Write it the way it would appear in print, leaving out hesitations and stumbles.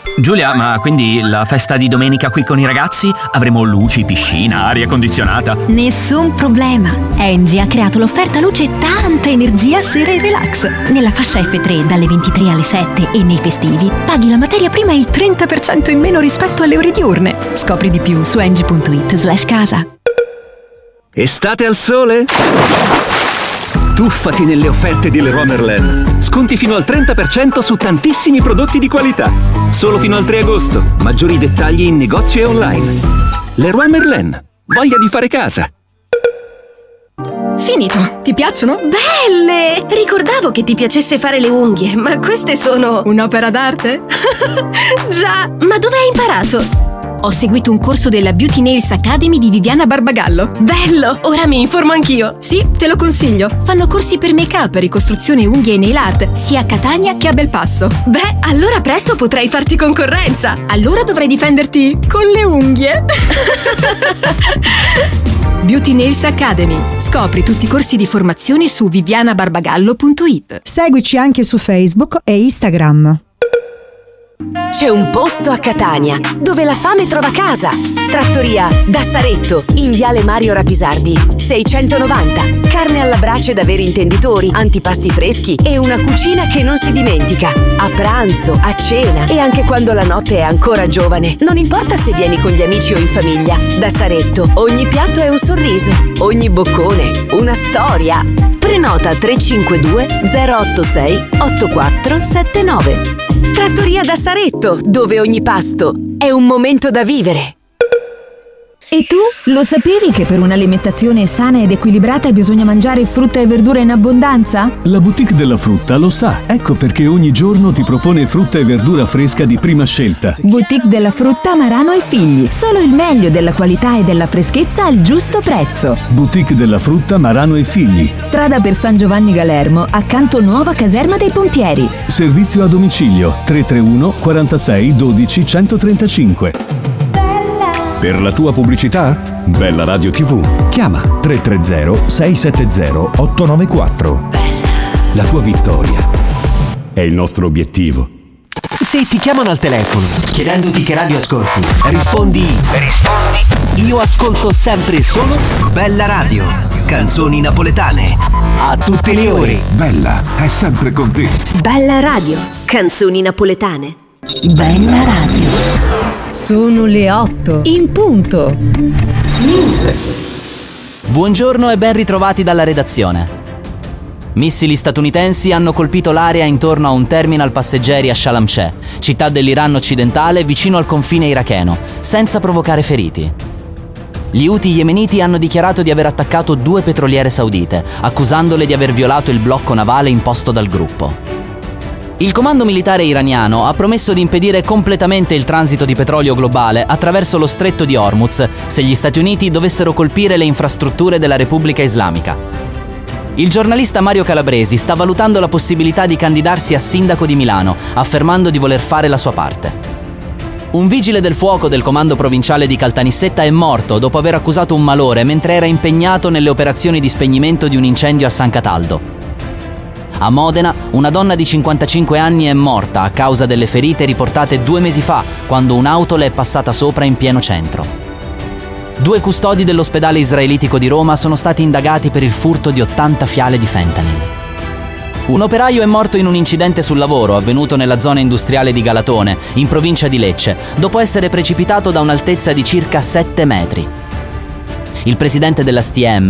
Giulia, ma quindi la festa di domenica qui con i ragazzi? Avremo luci, piscina, aria condizionata? Nessun problema. Engie ha creato l'offerta luce e tanta energia sera e relax. Nella fascia F3 dalle 23 alle 7 e nei festivi paghi la materia prima il 30% in meno rispetto alle ore diurne. Scopri di più su engie.it/casa. Estate al sole? Tuffati nelle offerte di Leroy Merlin. Sconti fino al 30% su tantissimi prodotti di qualità. Solo fino al 3 agosto. Maggiori dettagli in negozio e online. Leroy Merlin. Voglia di fare casa. Finito. Ti piacciono? Belle! Ricordavo che ti piacesse fare le unghie, ma queste sono... Un'opera d'arte? Già, ma dove hai imparato? Ho seguito un corso della Beauty Nails Academy di Viviana Barbagallo. Bello! Ora mi informo anch'io. Sì, te lo consiglio. Fanno corsi per make-up, ricostruzione unghie e nail art, sia a Catania che a Belpasso. Beh, allora presto potrei farti concorrenza. Allora dovrai difenderti con le unghie. Beauty Nails Academy. Scopri tutti i corsi di formazione su vivianabarbagallo.it. Seguici anche su Facebook e Instagram. C'è un posto a Catania dove la fame trova casa. Trattoria da Saretto, in viale Mario Rapisardi 690. Carne alla brace da veri intenditori, antipasti freschi e una cucina che non si dimentica. A pranzo, a cena e anche quando la notte è ancora giovane. Non importa se vieni con gli amici o in famiglia. Da Saretto ogni piatto è un sorriso, ogni boccone una storia. Prenota 352 086 8479. Trattoria da Saretto, dove ogni pasto è un momento da vivere. E tu? Lo sapevi che per un'alimentazione sana ed equilibrata bisogna mangiare frutta e verdura in abbondanza? La boutique della frutta lo sa, ecco perché ogni giorno ti propone frutta e verdura fresca di prima scelta. Boutique della frutta Marano e Figli, solo il meglio della qualità e della freschezza al giusto prezzo. Boutique della frutta Marano e Figli. Strada per San Giovanni Galermo, accanto nuova caserma dei pompieri. Servizio a domicilio 331 46 12 135. Per la tua pubblicità? Bella Radio TV. Chiama 330 670 894. La tua vittoria è il nostro obiettivo. Se ti chiamano al telefono chiedendoti che radio ascolti, rispondi io ascolto sempre solo Bella Radio, canzoni napoletane, a tutte le ore. Bella è sempre con te. Bella Radio, canzoni napoletane. Bella Radio. Sono le 8 in punto. News. Buongiorno e ben ritrovati dalla redazione. Missili statunitensi hanno colpito l'area intorno a un terminal passeggeri a Shalamcheh, città dell'Iran occidentale vicino al confine iracheno, senza provocare feriti. Gli Houthi yemeniti hanno dichiarato di aver attaccato 2 petroliere saudite, accusandole di aver violato il blocco navale imposto dal gruppo. Il comando militare iraniano ha promesso di impedire completamente il transito di petrolio globale attraverso lo stretto di Hormuz se gli Stati Uniti dovessero colpire le infrastrutture della Repubblica Islamica. Il giornalista Mario Calabresi sta valutando la possibilità di candidarsi a sindaco di Milano, affermando di voler fare la sua parte. Un vigile del fuoco del comando provinciale di Caltanissetta è morto dopo aver accusato un malore mentre era impegnato nelle operazioni di spegnimento di un incendio a San Cataldo. A Modena, una donna di 55 anni è morta a causa delle ferite riportate 2 mesi fa, quando un'auto le è passata sopra in pieno centro. 2 custodi dell'ospedale israelitico di Roma sono stati indagati per il furto di 80 fiale di fentanyl. Un operaio è morto in un incidente sul lavoro avvenuto nella zona industriale di Galatone, in provincia di Lecce, dopo essere precipitato da un'altezza di circa 7 metri. Il presidente della STM,